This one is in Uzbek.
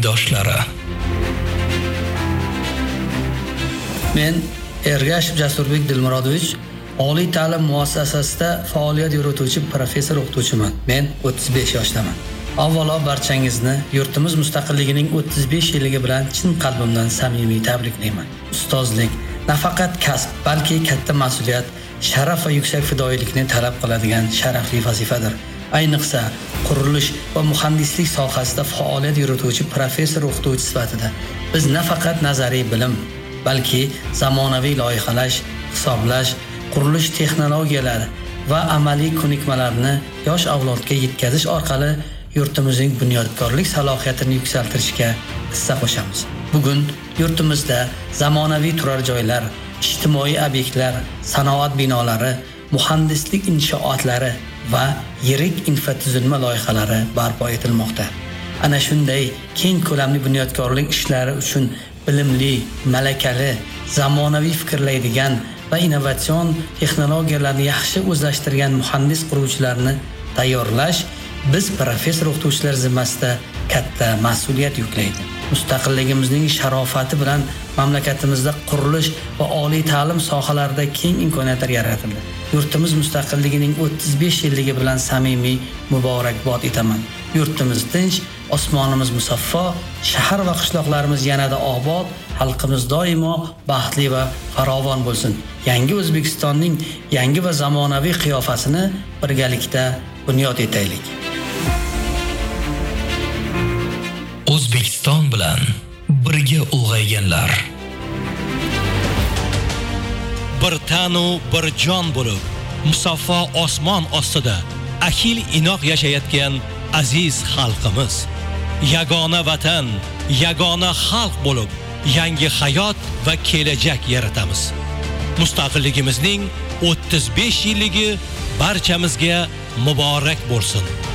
amaldoshlari. Men Ergashev Jasurbek Dilmurodovich oliy ta'lim muassasasida faoliyat yurituvchi professor o'qituvchiman. Men 35 yoshdaman. Avvalo barchangizni yurtimiz mustaqilligining 35 yilligi bilan chin qalbimdan samimiy tabriklayman. Ustozlik nafaqat kasb, balki katta mas'uliyat, sharaf va yuksak fidoyilikni talab qiladigan sharafli vazifadir. Ayniqsa qurilish va muhandislik sohasida faoliyat yurituvchi professor o'qituvchi sifatida biz nafaqat nazariy bilim, balki zamonaviy loyihalash, hisoblash, qurilish texnologiyalari va amaliy ko'nikmalarni yosh avlodga yetkazish orqali yurtimizning bunyodkorlik salohiyatini yuksaltirishga hissa qo'shamiz. Bugun yurtimizda zamonaviy turar joylar, ijtimoiy obyektlar, sanoat binolari, muhandislik inshootlari va yirik infratuzilma loyihalari barpo etilmoqda. Ana shunday keng ko'lamli bunyodkorlik ishlari uchun bilimli, malakali, zamonaviy fikrlaydigan va innovatsion texnologiyalarni yaxshi o'zlashtirgan muhandis quruvchilarni tayyorlash biz professor o'qituvchilar zimmasida katta mas'uliyat yuklaydi. Mustaqilligimizning sharofati bilan mamlakatimizda qurilish va oliy ta'lim sohalarida keng imkoniyatlar yaratildi. Yurtimiz mustaqilligining 35 yilligi bilan samimiy muborakbod etaman. Yurtimiz tinch, osmonimiz musaffo, shahar va qishloqlarimiz yanada obod, xalqimiz doimo baxtli va farovon bo'lsin. Yangi O'zbekistonning yangi va zamonaviy qiyofasini birgalikda bunyod etaylik. O'zbekiston bilan birga ulg'ayganlar. Bir tanu bir jon bo'lib, musaffo osmon ostida ahil inoq yashayotgan aziz xalqimiz. Yagona vatan, yagona xalq bo'lib, yangi hayot va kelajak yaratamiz. Mustaqilligimizning 35 yilligi barchamizga muborak bo'lsin.